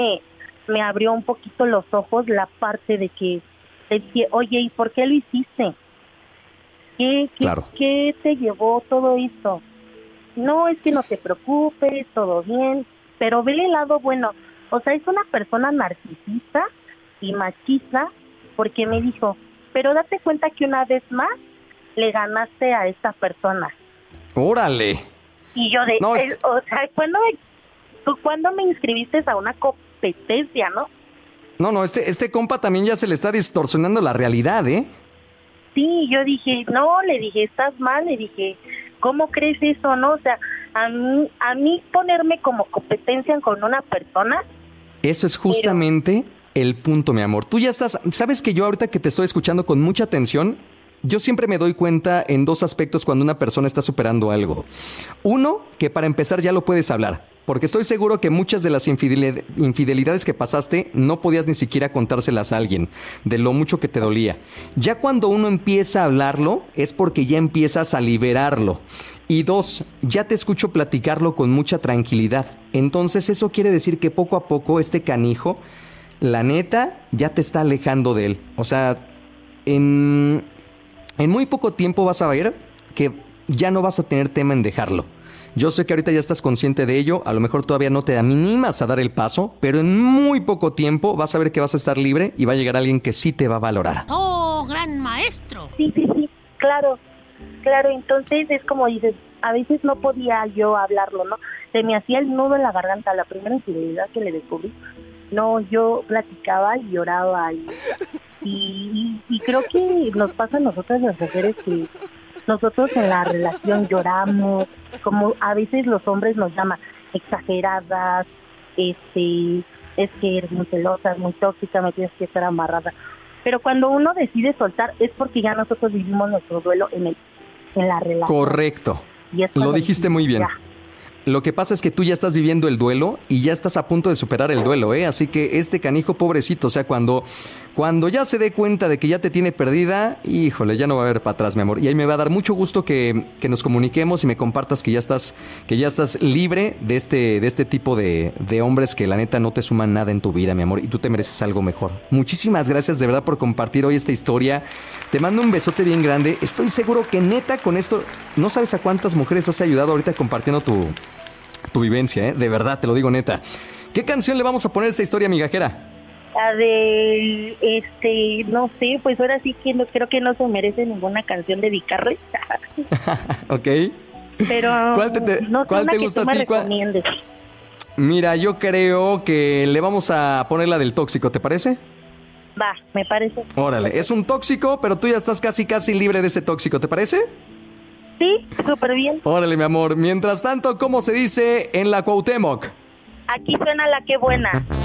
me abrió un poquito los ojos la parte de que le dije, oye, ¿y por qué lo hiciste? Claro. ¿Qué te llevó todo esto? No, es que no te preocupes, todo bien, pero vele el lado bueno. O sea, es una persona narcisista y machista, porque me dijo, pero date cuenta que una vez más le ganaste a esta persona. ¡Órale! Y yo No, o sea, ¿cuándo me inscribiste a una competencia, no? No, este compa también ya se le está distorsionando la realidad, ¿eh? Sí, yo dije, no, le dije, estás mal, le dije, ¿cómo crees eso, no? O sea, a mí ponerme como competencia con una persona. Eso es justamente el punto, mi amor. Tú ya estás, sabes que yo ahorita que te estoy escuchando con mucha atención, yo siempre me doy cuenta en dos aspectos cuando una persona está superando algo. Uno, que para empezar ya lo puedes hablar, porque estoy seguro que muchas de las infidelidades que pasaste no podías ni siquiera contárselas a alguien, de lo mucho que te dolía. Ya cuando uno empieza a hablarlo, es porque ya empiezas a liberarlo. Y dos, ya te escucho platicarlo con mucha tranquilidad. Entonces eso quiere decir que poco a poco este canijo, la neta, ya te está alejando de él. O sea, en muy poco tiempo vas a ver que ya no vas a tener tema en dejarlo. Yo sé que ahorita ya estás consciente de ello, a lo mejor todavía no te animas a dar el paso, pero en muy poco tiempo vas a ver que vas a estar libre y va a llegar alguien que sí te va a valorar. ¡Oh, gran maestro! Sí, claro, entonces es como dices, a veces no podía yo hablarlo, ¿no? Se me hacía el nudo en la garganta, la primera infidelidad que le descubrí. No, yo platicaba y lloraba y creo que nos pasa a nosotras las mujeres que nosotros en la relación lloramos, como a veces los hombres nos llaman exageradas, es que eres muy celosa, muy tóxica, me tienes que estar amarrada. Pero cuando uno decide soltar es porque ya nosotros vivimos nuestro duelo en la relación. Correcto. Lo dijiste muy bien. Ya. Lo que pasa es que tú ya estás viviendo el duelo y ya estás a punto de superar el duelo, ¿eh? Así que este canijo pobrecito, o sea, cuando ya se dé cuenta de que ya te tiene perdida, híjole, ya no va a haber para atrás, mi amor. Y ahí me va a dar mucho gusto que nos comuniquemos y me compartas que ya estás libre de este tipo de hombres que la neta no te suman nada en tu vida, mi amor, y tú te mereces algo mejor. Muchísimas gracias de verdad por compartir hoy esta historia. Te mando un besote bien grande. Estoy seguro que neta con esto, no sabes a cuántas mujeres has ayudado ahorita compartiendo tu vivencia, ¿eh? De verdad, te lo digo neta. ¿Qué canción le vamos a poner a esta historia migajera? La de, no sé, pues ahora sí que no, creo que no se merece ninguna canción dedicarle. Ok. Pero ¿Cuál te gusta a ti? Mira, yo creo que le vamos a poner la del tóxico, ¿te parece? Va, me parece. Órale, es un tóxico, pero tú ya estás casi libre de ese tóxico, ¿te parece? Sí, súper bien. Órale, mi amor. Mientras tanto, ¿cómo se dice en la Cuauhtémoc? Aquí suena la que buena.